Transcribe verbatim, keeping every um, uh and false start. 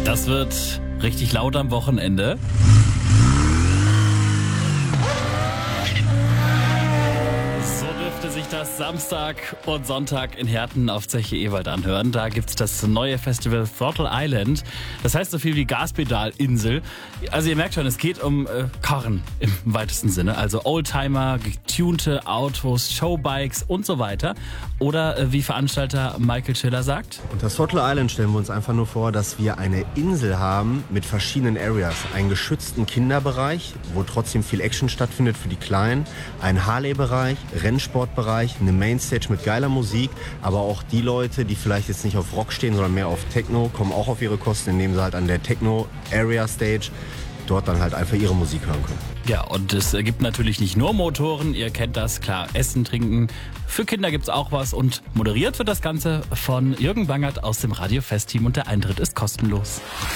Das wird richtig laut am Wochenende. So dürfte sich das Samstag und Sonntag in Herten auf Zeche Ewald anhören. Da gibt's das neue Festival Throttle Island. Das heißt so viel wie Gaspedalinsel. Also ihr merkt schon, es geht um äh, Karren im weitesten Sinne. Also Oldtimer, getunte Autos, Showbikes und so weiter. Oder äh, wie Veranstalter Michael Schiller sagt: Unter Throttle Island stellen wir uns einfach nur vor, dass wir eine Insel haben mit verschiedenen Areas. Einen geschützten Kinderbereich, wo trotzdem viel Action stattfindet für die Kleinen. Einen Harley-Bereich, Rennsportbereich, eine Mainstage mit geiler Musik. Aber auch die Leute, die vielleicht jetzt nicht auf Rock stehen, sondern mehr auf Techno, kommen auch auf ihre Kosten, indem sie halt an der Techno-Area-Stage dort dann halt einfach ihre Musik hören können. Ja, und es gibt natürlich nicht nur Motoren, ihr kennt das, klar, Essen, Trinken. Für Kinder gibt's auch was und moderiert wird das Ganze von Jürgen Bangert aus dem Radio Fest Team und der Eintritt ist kostenlos.